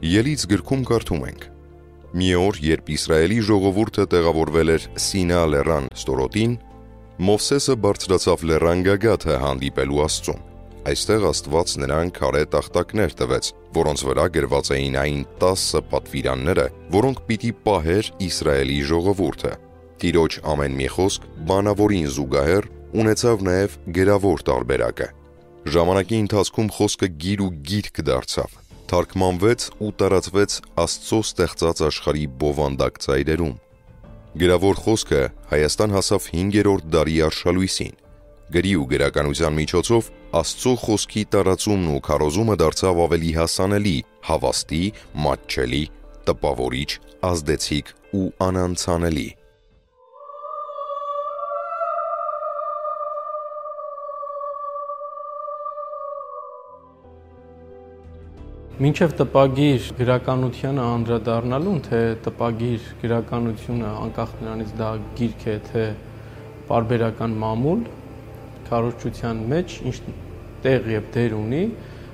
Ելից գրքում կարդում ենք. մի օր, երբ Իսրայելի ժողովուրդը տեղավորվել էր Սինա լեռան ստորոտին, Մովսեսը բարձրացավ լեռան գագաթը հանդիպելու Աստծուն։ Այստեղ Աստված նրան քարե տախտակներ տվեց, որոնց վրա գրված էին այն 10 պատվիրանները, որոնք պիտի պահեր Իսրայելի ժողովուրդը։ Տիրոջ ամեն մի խոսք բանավորին զուգահեռ ունեցավ նաև գրավոր տարբերակը։ Ժամանակի ընթացքում խոսքը գիր ու գիրք դարձավ, թարգմանվեց ու տարածվեց Աստծո ստեղծած աշխարհի բովանդակ ծայրերում։ Գրավոր խոսքը Հայաստան հասավ 5-րդ դարի արշալույսին։ Գրի ու գրականության միջոցով Աստծո խոսքի տարածումն ու քարոզումը դարձավ ավելի հասանելի, հավաստի, մատչելի, տպավորիչ, ազդեցիկ ու անանցանելի։ Մինչև տպագիր գրականությանը անդրադառնալուն, թե տպագիր գրականությունը անկախ նրանից դա գիրք է, թե պարբերական մամուլ, քարոզչության մեջ ինչ տեղ եւ դեր ունի,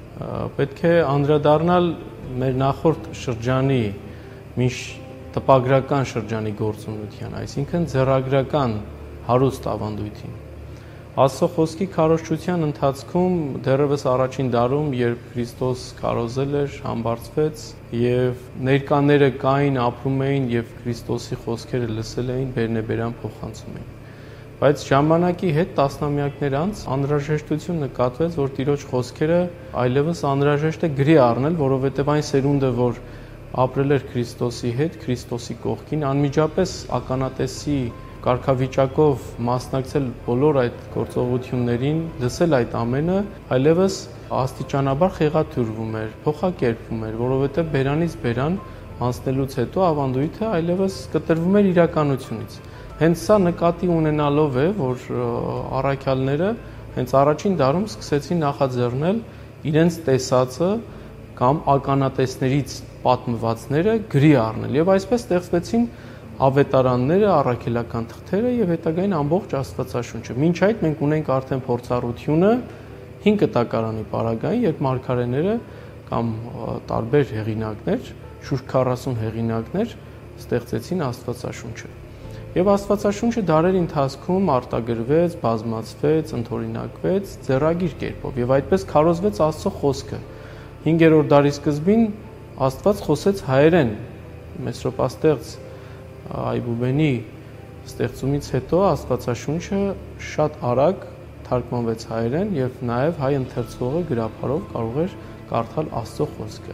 պետք է անդրադառնալ մեր նախորդ շրջանի մինչ տպագրական շրջանի գործունեության, այսինքն ձեռագրական հարուստ ավանդույթին։ Աստծո խոսքի քարոզչության ընթացքում դեռևս առաջին դարում, երբ Քրիստոս քարոզել էր, համբարձվեց եւ ներկաները կային, ապրում էին եւ Քրիստոսի խոսքերը լսել էին, բերնեբերան փոխանցում էին։ Բայց ժամանակի հետ տասնամյակներ անց անհրաժեշտություն նկատվեց, որ Տիրոջ խոսքերը այլևս անհրաժեշտ է գրի առնել, որովհետեւ այն սերունդը, որ ապրել էր Քրիստոսի հետ, Քրիստոսի կողքին, անմիջապես ականատեսի կարգավիճակով մասնակցել բոլոր այդ գործողություններին, լսել այդ ամենը, այլևս աստիճանաբար խեղաթյուրվում էր, փոխակերպվում էր, որովհետև բերանից բերան անցնելուց հետո ավանդույթը այլևս կտրվում էր իրականությունից։ Հենց սա նկատի ունենալով է, որ առաքյալները հենց առաջին դարում սկսեցին նախաձեռնել իրենց տեսածը կամ ականատեսներից պատմվածները գրի առնել եւ այսպես ստեղծվեցին ավետարանները, առաքելական թղթերը եւ հետագային ամբողջ Աստվածաշունչը։ Մինչ այդ մենք ունենք արդեն փորձառությունը 5 կտակարանի պարագային, երբ մարգարեները կամ տարբեր հեղինակներ, շուրջ 40 հեղինակներ ստեղծեցին Աստվածաշունչը։ Եվ Աստվածաշունչը դարերի ընթացքում արտագրվեց, բազմացվեց, ընդօրինակվեց ձեռագիր կերպով եւ այդպես քարոզվեց Աստծո խոսքը։ 5-րդ դարի սկզբին Աստված խոսեց հայերեն։ Մեսրոպաստեղծ Այբուբենի ստեղծումից հետո Աստվածաշունչը շատ արագ թարգմանվեց հայերեն եւ նաեւ հայ ընթերցողը գրաբարով կարող էր կարդալ Աստծո խոսքը։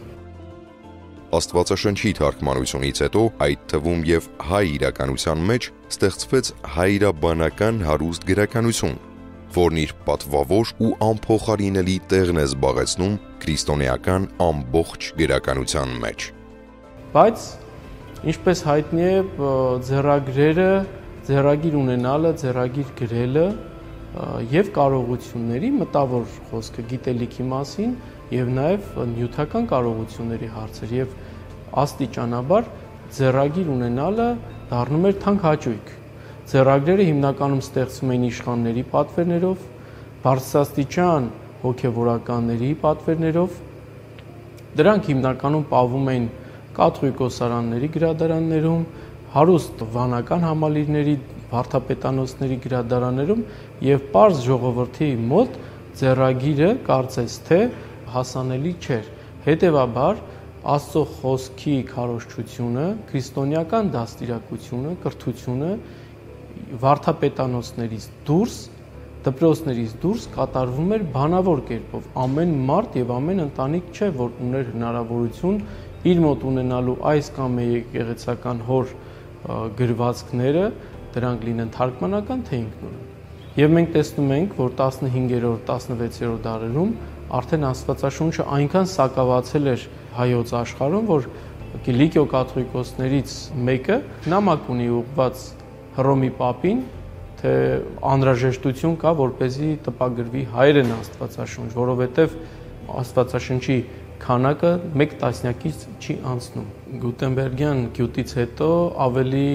Աստվածաշնչի թարգմանությունից հետո, այդ թվում եւ հայ իրականության մեջ ստեղծվեց հայրաբանական հարուստ գրականություն, որն իր պատվավոր ու անփոխարինելի տեղն է զբաղեցնում քրիստոնեական ամբողջ գրականության մեջ։ Բայց ինչպես հայտնի է, ձեռագրերը, ձեռագիր ունենալը, ձեռագիր գրելը եւ կարողությունների մտավոր խոսքը գիտելիքի մասին եւ նաեւ նյութական կարողությունների հարցեր եւ աստիճանաբար ձեռագիր ունենալը դառնում էր թանկհաճույք։ Ձեռագրերը հիմնականում ստեղծվում էին իշխանների պատվերներով, բարձրաստիճան հոգեվորականների պատվերներով։ Դրանք հիմնականում պահվում էին կաթողիկոսարանների գրադարաններում, հարուստ վանական համալիրների, վարդապետանոցների գրադարաններում եւ պարզ ժողովրդի մոտ ձեռագիրը կարծես թե հասանելի չէր։ Հետևաբար Աստծո խոսքի քարոզչությունը, քրիստոնեական դաստիարակությունը, կրթությունը վարդապետանոցներից դուրս, դպրոցներից դուրս կատարվում էր բանավոր կերպով։ Ամեն մարդ եւ ամեն ընտանիք չէ, որ ուներ հնարավորություն իր մոտ ունենալու այս կամ եկեղեցական հոր գրվածքները, դրանք լինեն թարգմանական թե ինքնուրույն։ Եվ մենք տեսնում ենք, որ 15-րդ, 16-րդ դարերում արդեն Աստվածաշունչը այնքան սակավացել էր հայոց աշխարհում, որ Կիլիկիո կաթողիկոսներից մեկը նամակ ունի ուղղված Հռոմի պապին, թե անհրաժեշտություն կա, որպեսզի տպագրվի հայերեն Աստվածաշունչ, որովհետև Աստվածաշունչի քանակը 1 տասնյակից չի անցնում։ Գուտենբերգյան գյուտից հետո ավելի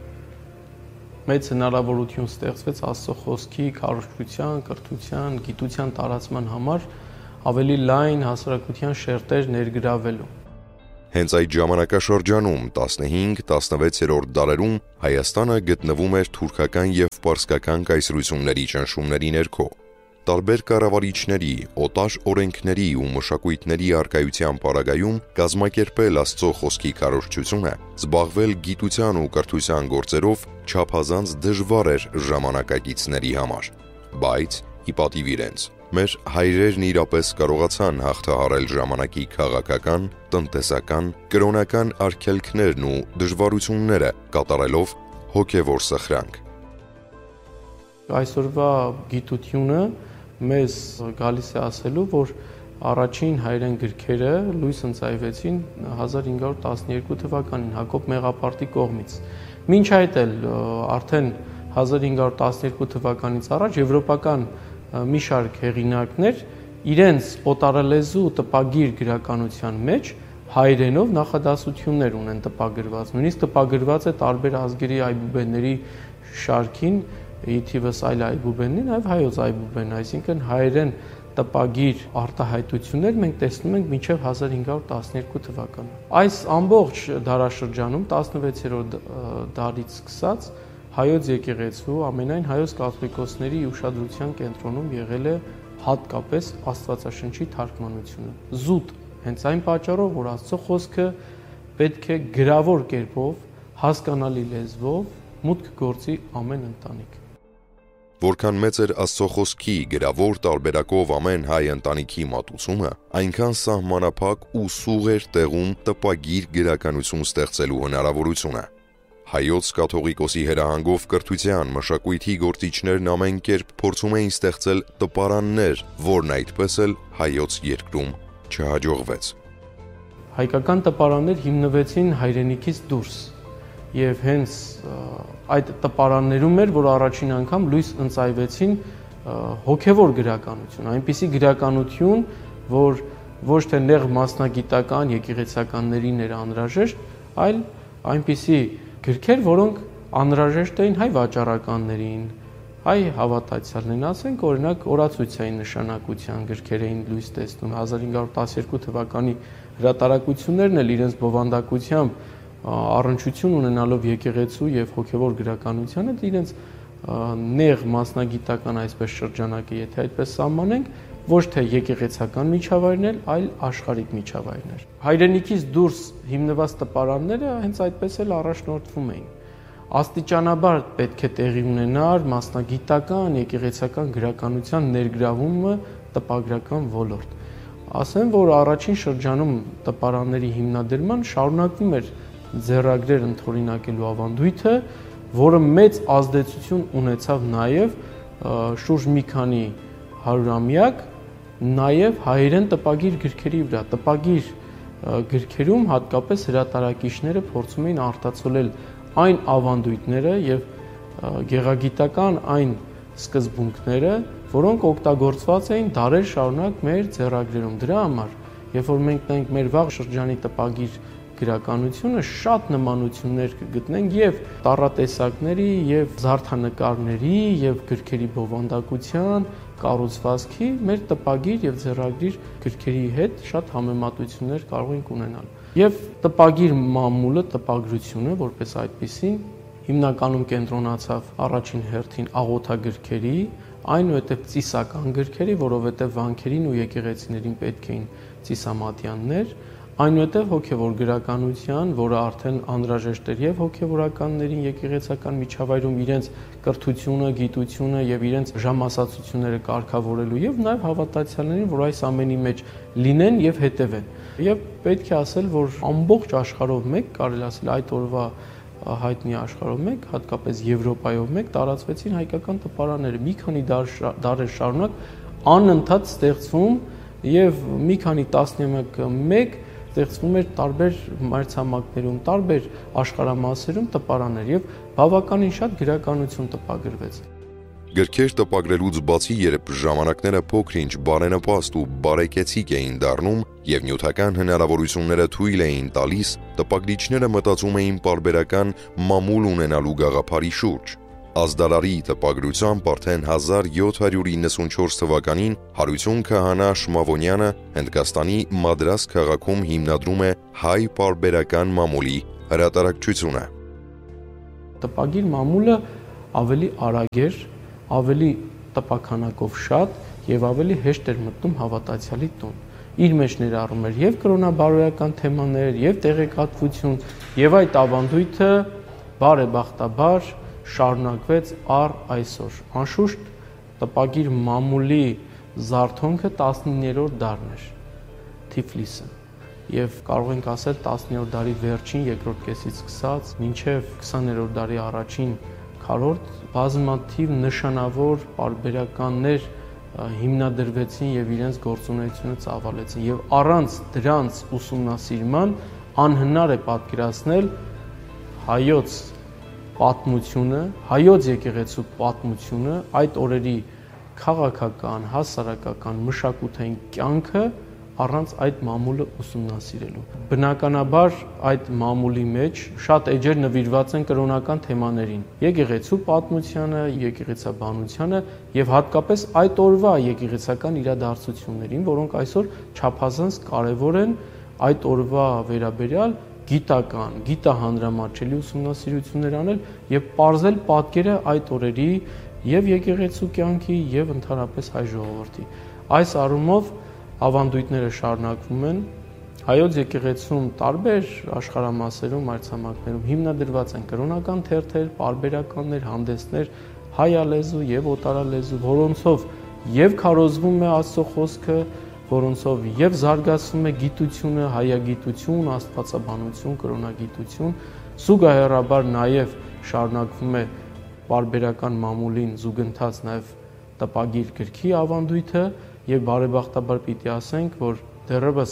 մեծ հնարավորություն ստեղծվեց Աստծո խոսքի քարոզչության, կրթության, գիտության տարածման համար ավելի լայն հասարակության շերտեր ներգրավելու։ Հենց այդ ժամանակաշրջանում 15-16-րդ դարերում Հայաստանը գտնվում էր թուրքական եւ պարսկական կայսրությունների ճնշումների ներքո։ Տարբեր կառավարիչների, օտար օրենքների ու մշակույթների առկայության պարագայում կազմակերպել Աստծո խոսքի քարոզչությունը, զբաղվել գիտության ու կրթության գործերով չափազանց դժվար էր ժամանակակիցների համար։ Բայց ի պատիվ իրենց, մեր հայրերն իրապես կարողացան հաղթահարել ժամանակի քաղաքական, տնտեսական, կրոնական արգելքներն ու դժվարությունները, կատարելով հոգևոր սխրանք։ Այսօրվա գիտությունը մեզ գալիս է ասելու, որ առաջին հայերեն գրքերը լույս ընծայվեցին 1512 թվականին Հակոբ Մեղապարտի կողմից։ Մինչ այդ էլ արդեն 1512 թվականից առաջ եվրոպական մի շարք հեղինակներ իրենց օտարալեզու տպագիր գրականության մեջ հայերենով նախադասություններ ունեն տպագրված։ Նույնիսկ տպագրված է տարբեր ազգերի այբուբենների շարքին, իթիվս այլ այբուբենի, նաև հայոց այբուբեն, այսինքն հայերեն տպագիր արտահայտություններ մենք տեսնում ենք մինչև 1512 թվականը։ Այս ամբողջ դարաշրջանում 16-րդ դարից սկսած հայոց եկեղեցու ամենայն հայոց կաթոլիկոսների ուշադրության կենտրոնում եղել է հատկապես Աստվածաշնչի թարգմանությունը։ Զուտ, հենց այն պատճառով, որ Աստծո խոսքը պետք է գրավոր կերպով, հասկանալի լեզվով մուտք գործի ամեն ընտանիք։ Որքան մեծ էր Աստծո խոսքի գրավոր տարբերակով ամեն հայ ընտանիքի մատուցումը, այնքան սահմանափակ ու սուղ էր տեղում տպագիր գրականություն ստեղծելու հնարավորությունը։ Հայոց կաթողիկոսի հրահանգով կրթության, մշակույթի գործիչներն ամեն կերպ փորձում էին ստեղծել տպարաններ, որն այդպես էլ հայոց երկրում չհաջողվեց։ Հայկական տպարաններ հիմնվեցին հայրենիքից դուրս եւ հենց այդ տպարաններում էր, որ առաջին անգամ լույս ընծայվեցին հոգևոր գրականություն, այնպիսի գրականություն, որ ոչ թե նեղ մասնագիտական եկեղեցականներին էր անհրաժեշտ, այլ այնպիսի գրքեր, որոնք անհրաժեշտ էին հայ վաճառականներին, հայ հավատացյալներին, ասենք օրինակ օրացույցային նշանակության գրքեր էին լույս տեսնում 1512 թվականի հրատարակություններն էլ իրենց բովանդակությամբ առնչություն ունենալով եկեղեցու եւ հոգևոր գրականությանը իրենց նեղ մասնագիտական այսպես շրջանակը, եթե այդպես սահմանենք, ոչ թե եկեղեցական միջավայրներ, այլ աշխարհիկ միջավայրներ։ Հայրենիքից դուրս հիմնված տպարանները հենց այդպես էլ առաջնորդվում էին։ Աստիճանաբար պետք է տեղի ունենար մասնագիտական, եկեղեցական գրականության ներգրավումը տպագրական ոլորտ։ Ասեմ, որ առաջին շրջանում տպարանների հիմնադրման շարունակվում էր ձեռագրեր ընդօրինակելու ավանդույթը, որը մեծ ազդեցություն ունեցավ նաև շուրջ մի քանի հարյուրամյակ նաև հայերեն տպագիր գրքերի վրա։ Տպագիր գրքերում հատկապես հրատարակիչները փորձում էին արտացոլել այն ավանդույթները եւ գեղագիտական այն սկզբունքները, որոնք օգտագործված էին դարեր շարունակ մեր ձեռագրերում։ Դրա համար, երբ որ մենք նայենք մեր վաղ շրջանի տպագիր գրականությունը, շատ նմանություններ կգտնենք եւ տառատեսակների, եւ զարդանկարների, եւ գրքերի բովանդակության, կառուցվածքի, մեր տպագիր եւ ձեռագրիր գրքերի հետ շատ համեմատություններ կարող ենք ունենալ։ Եվ տպագիր մամուլը, տպագրությունը, որպես այդպիսին, հիմնականում կենտրոնացավ առաջին հերթին աղոթագրքերի, այնուհետև ծիսական գրքերի, որովհետև վանքերին ու եկեղեցիներին պետք էին ծիսամատյաններ, այնուհետև հոգևոր գրականության, որը արդեն անհրաժեշտ էր եւ հոգևորականներին եկեղեցական միջավայրում իրենց կրթությունը, գիտությունը եւ իրենց ժամասացությունները կարգավորելու եւ նաեւ հավատացյալներին, որ այս ամենի մեջ լինեն եւ հետեւեն։ Եվ պետք է ասել, որ ամբողջ աշխարհով մեկ, կարելի ասել այդ օրվա հայտնի աշխարհով մեկ, հատկապես Եվրոպայով մեկ տարածվեցին հայկական տպարանները։ Մի քանի դարեր շարունակ անընդհատ ստեղծվում եւ մի քանի տասնամյակ մեկ ստեղծվում էր տարբեր մայրցամաքներում, տարբեր աշխարհամասերում տպարաններ եւ բավականին շատ գրականություն տպագրվեց։ Գրքեր տպագրելուց բացի, երբ ժամանակները փոքր-ինչ բարենպաստ ու բարեկեցիկ էին դառնում եւ նյութական հնարավորությունները թույլ էին տալիս, տպագրիչները մտածում էին պարբերական մամուլ ունենալու գաղափարի շուրջ։ Ազդարարի տպագրությամբ արդեն 1794 թվականին Հարություն քահանա Շմավոնյանը Հնդկաստանի Մադրաս քաղաքում հիմնադրում է հայ պարբերական մամուլի հրատարակչությունը։ Տպագիր մամուլը ավելի արագ էր, ավելի տպաքանակով շատ եւ ավելի հեշտ էր մտնում հավատացյալի տուն։ Իր մեջ ներառում էր եւ կրոնաբարոյական թեմաներ, եւ տեղեկատվություն, եւ այդ ավանդույթը բարեբախտաբար շարունակվեց առ այսօր։ Անշուշտ տպագիր մամուլի զարթոնքը 19-րդ դարն էր Թիֆլիսը եւ կարող ենք ասել 19-րդ դարի վերջին երկրորդ կեսից սկսած մինչեւ 20-րդ դարի առաջին քառորդ բազմաթիվ նշանավոր պարբերականներ հիմնադրվեցին եւ իրենց գործունեությունը ծավալեցին եւ առանց դրանց ուսումնասիրման անհնար է պատկերացնել հայոց պատմությունը, հայոց եկեղեցու պատմությունը, այդ օրերի քաղաքական, հասարակական, մշակութային կյանքը առանց այդ մամուլը ուսումնասիրելու։ Բնականաբար այդ մամուլի մեջ շատ էջեր նվիրված են կրոնական թեմաներին՝ եկեղեցու պատմությանը, եկեղեցաբանությանը եւ հատկապես այդ օրվա եկեղեցական իրադարձություններին, որոնք այսօր չափազանց կարեւոր են այդ օրվա վերաբերյալ գիտական, գիտահանրամատչելի ուսումնասիրություններ անել եւ պարզել պատկերը այդ օրերի եւ եկեղեցու կյանքի եւ ընդհանրապես հայ ժողովրդի։ Այս առումով ավանդույթները շարունակվում են հայոց եկեղեցում տարբեր աշխարհամասերում, մայրցամաքներում հիմնադրված են կրոնական թերթեր, պարբերականներ, հանդեսներ, հայալեզու եւ օտարալեզու, որոնցով եւ քարոզվում է Աստծո խոսքը, որոնցով եւ զարգացվում է գիտությունը, հայագիտություն, աստվածաբանություն, կրոնագիտություն, զուգահեռաբար նաեւ շարունակվում է պարբերական մամուլին զուգընթաց նաեւ տպագիր գրքի ավանդույթը եւ բարեբախտաբար պիտի ասենք, որ դեռևս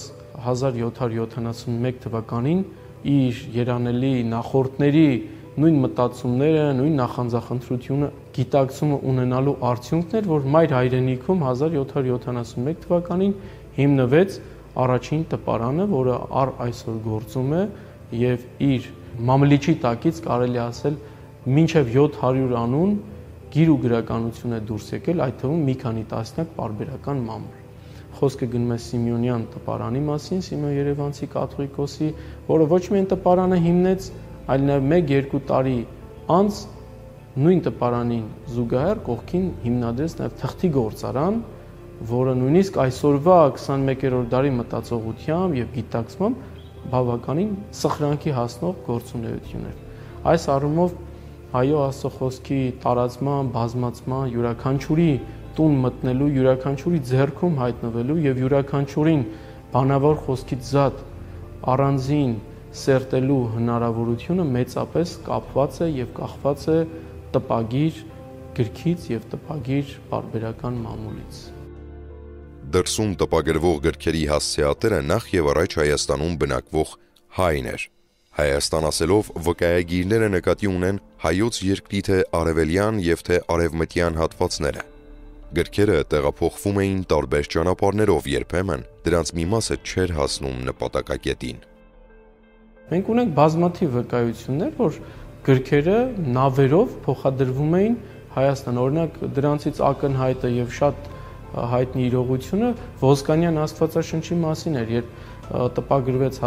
1771 թվականին իր երանելի նախորդների նույն մտածումները, նույն նախանձախնդրությունը, գիտակցումը ունենալու արդյունքն էր, որ մայր հայրենիքում 1771 թվականին հիմնվեց առաջին տպարանը, որը առ այսօր գործում է եւ իր մամլիչի տակից կարելի ասել մինչեւ 700 անուն գիր ու գրականություն է դուրս եկել, այդ թվում մի քանի տասնյակ պարբերական մամուլ։ Խոսքը գնում է Սիմեոնյան տպարանի մասին, Սիմեոն Երևանցի կաթողիկոսի, որը ոչ միայն տպարանը հիմնեց, այլ նաև 1-2 տարի անց նույն տպարանին զուգահեռ կողքին հիմնադրեց նաև թղթի գործարան, որը նույնիսկ այսօրվա 21-րդ դարի մտածողությամբ եւ գիտակցմամբ բավականին սխրանքի հասնող գործունեություն էր։ Այս առումով Հայո Աստծո խոսքի տարածման, բազմացման, յուրաքանչյուրի տուն մտնելու, յուրաքանչյուրի ձեռքում հայտնվելու եւ յուրաքանչյուրին բանավոր խոսքից զատ առանձին սերտելու հնարավորությունը մեծապես կապված է եւ կախված է տպագիր գրքից եւ տպագիր պարբերական մամուլից։ Դրսում տպագրվող գրքերի հասցեատերը նախ եւ առաջ Հայաստանում բնակվող հայն էր։ Հայաստան ասելով վկայագիրները նկատի ունեն հայոց երկրի թե արևելյան եւ թե արևմտյան հատվածները։ Գրքերը տեղափոխվում էին տարբեր ճանապարհներով, երբեմն դրանց մի մասը չէր հասնում նպատակակետին։ Մենք ունենք բազմաթիվ վկայություններ, որ գրքերը նավերով փոխադրվում էին Հայաստան։ Օրինակ դրանցից ակնհայտը եւ շատ հայտնի իրողությունը Ոսկանյան Աստվածաշնչի մասին էր, երբ տպագրվեց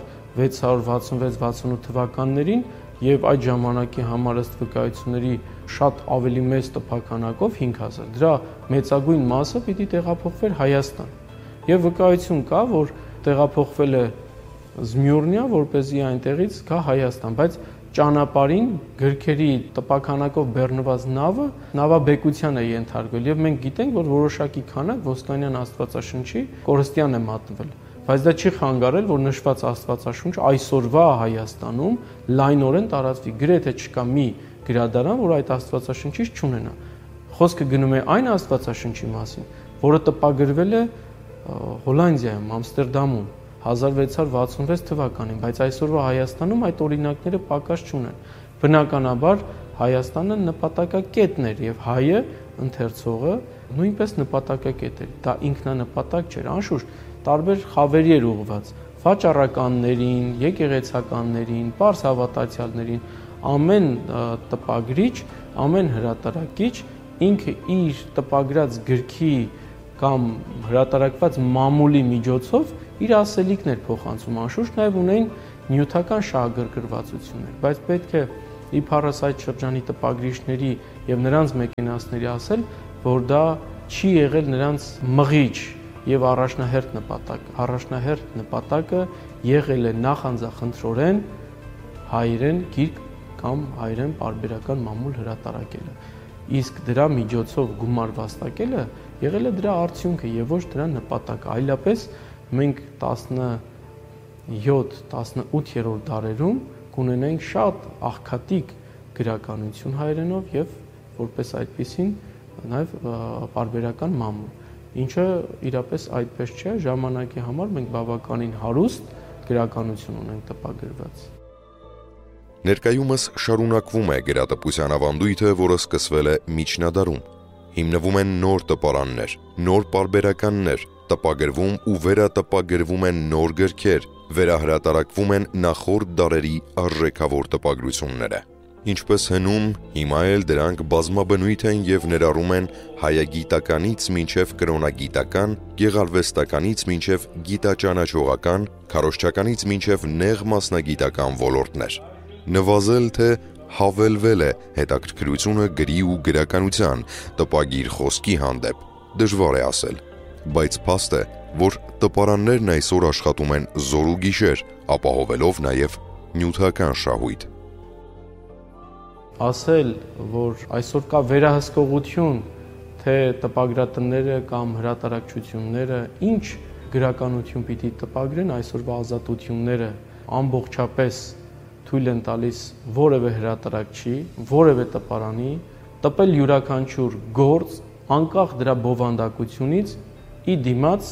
1666-68 թվականներին եւ այդ ժամանակի համար ըստ վկայությունների շատ ավելի մեծ տպականակով 5000։ Դրա մեծագույն մասը պիտի տեղափոխվեր Հայաստան։ Եվ վկայություն կա, որ տեղափոխվել է Զմյուրնիա, որպեսզի այնտեղից գա Հայաստան, բայց ճանապարհին գրքերի տպականակով բեռնված նավը նավաբեկության է ենթարկվել եւ մենք գիտենք, որ որոշակի քանակ Ոսկանյան Աստվածաշնչի կորստյան է մատնվել։ Բայց դա չի խանգարել, որ նշված Աստվածաշունչ այսօրվա Հայաստանում լայնորեն տարածվի։ Գրեթե չկա մի գրադարան, որ այդ Աստվածաշնչից չունենա։ Խոսքը գնում է այն Աստվածաշնչի մասին, որը տպագրվել է Հոլանդիայում, Ամստերդամում 1666 թվականին, բայց այսօրվա Հայաստանում այդ օրինակները պակաս չունեն։ Բնականաբար Հայաստանը նպատակակետն էր եւ հայը ընթերցողը նույնպես նպատակակետ էր։ Դա ինքնանպատակ չէր, անշուշտ տարբեր խավերի էր ուղղված վաճառականներին, եկեղեցականներին, պարզ հավատացյալներին, ամեն տպագրիչ, ամեն հրատարակիչ ինքը իր տպագրած գրքի կամ հրատարակված մամուլի միջոցով իր ասելիքն էր փոխանցում, անշուշտ նաև ունեն նյութական շահագրգռվածություններ, բայց պետք է իբարս այդ շրջանի տպագրիչների եւ նրանց մեքենացների ասել, որ դա չի եղել նրանց մղիչ եւ առաջնահերթ նպատակ։ Առաջնահերթ նպատակը եղել է նախանձախնդրորեն հայերեն գիրք կամ հայերեն պարբերական մամուլ հրատարակելը։ Իսկ դրա միջոցով գումար վաստակելը եղել է դրա արդյունքը եւ ոչ դրա նպատակը։ Այլապես մենք 17-18-րդ դարերում կունենայինք շատ աղքատիկ գրականություն հայերենով եւ որպես այդպիսին նաեւ պարբերական մամուլ, ինչը իրապես այդպես չէ, ժամանակի համար մենք բավականին հարուստ գրականություն ունենք տպագրված։ Ներկայումս շարունակվում է գրատպության ավանդույթը, որը սկսվել է միջնադարում։ Հիմնվում են նոր տպարաններ, նոր պարբերականներ, տպագրվում ու վերատպագրվում են նոր գրքեր, վերահրատարակվում են նախորդ դարերի արժեքավոր տպագրությունները։ Ինչպես հնում, հիմա էլ դրանք բազմաբնույթ են եւ ներառում են հայագիտականից մինչեւ կրոնագիտական, գեղարվեստականից մինչեւ գիտաճանաչողական, քարոզչականից մինչեւ նեղ մասնագիտական ոլորտներ։ Նվազել թե հավելվել է հետաքրքրությունը գրի ու գրականության, տպագիր խոսքի հանդեպ, դժվար է ասել, բայց փաստ է, որ տպարաններն այսօր աշխատում են զոր ու գիշեր, ապահովելով նաև նյութական շահույթ։ Ասել, որ այսօր կա վերահսկողություն, թե տպագրատները կամ հրատարակչությունները ինչ գրականություն պիտի տպագրեն, այսօրվա ազատությունները ամբողջապես թույլ են տալիս որևէ հրատարակչի, որևէ տպարանի տպել յուրաքանչյուր գործ, անկախ դրա բովանդակությունից ի դիմաց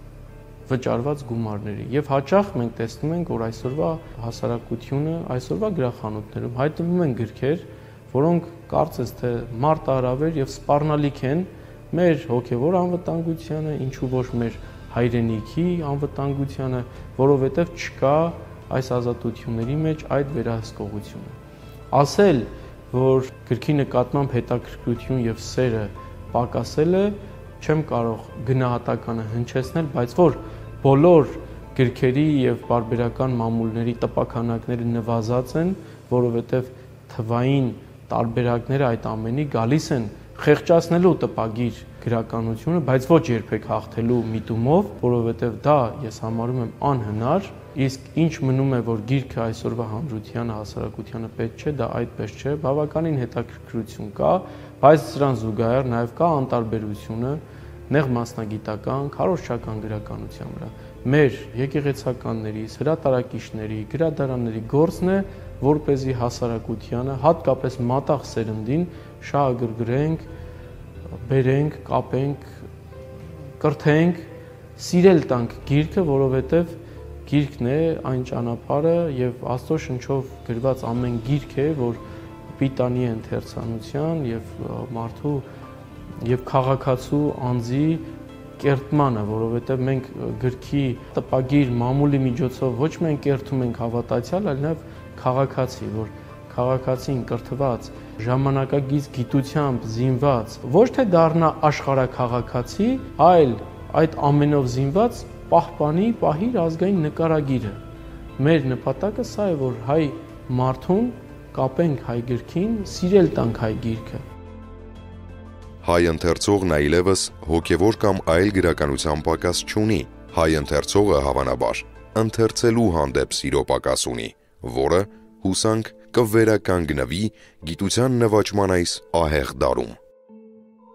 վճարված գումարների։ Եվ հաճախ մենք տեսնում ենք, որ այսօրվա հասարակությունը, այսօրվա գրախանութներում հայտնվում են գրքեր, որոնք կարծես թե մարտահրավեր եւ սպառնալիք են մեր հոգեվոր անվտանգությանը, ինչու ոչ մեր հայրենիքի անվտանգությանը, որովհետեւ չկա այս ազատությունների մեջ այդ վերահսկողությունը։ Ասել, որ գրքի նկատմամբ հետաքրքրություն եւ սերը պակասել է, չեմ կարող գնահատականը հնչեցնել, բայց որ բոլոր գրքերի եւ պարբերական մամուլների տպաքանակները նվազած են, որովհետեւ թվային տարբերակները այդ ամենի գալիս են խեղճացնելու տպագիր գրականությունը, բայց ոչ երբեք հաղթելու միտումով, որովհետեւ դա ես համարում եմ անհնար, իսկ ինչ մնում է, որ գիրքը այսօրվա հանրությանը, հասարակությանը պետք չէ, դա այդպես չէ, բավականին հետաքրքրություն կա, բայց դրան զուգահեռ նաև կա անտարբերությունը նեղ մասնագիտական, քարոզչական գրականության վրա։ Մեր եկեղեցականների, հրատարակիչների, գրադարանների գործն է, որպեսզի հասարակությանը, հատկապես մատաղ սերնդին շահագրգռենք, բերենք, կապենք, կրթենք, սիրել տանք գիրքը, որովհետև գիրքն է այն ճանապարհը եւ Աստծո շնչով գրված ամեն գիրք է, որ պիտանի է ընթերցանության եւ մարդու եւ քաղաքացու անձի կերտմանը, որովհետեւ մենք գրքի տպագիր մամուլի միջոցով ոչ միայն կերտում ենք հավատացյալ, այլ նաեւ քաղաքացի, որ քաղաքացին կրթված, ժամանակակից գիտությամբ զինված, ոչ թե դառնա աշխարհաքաղաքացի, այլ այդ ամենով զինված պահպանի, պահի իր ազգային նկարագիրը։ Մեր նպատակը սա է, որ հայ մարդուն կապենք հայ գրքին, սիրել տանք հայ գիրքը։ Հայ ընթերցողն այլևս հոգևոր կամ այլ գրականության պակաս չունի։ Հայ ընթերցողը հավանաբար ընթերցելու հանդեպ սիրո պակաս ունի, որը հուսանք կվերականգնվի գիտության նվաճման այս ահեղ դարում։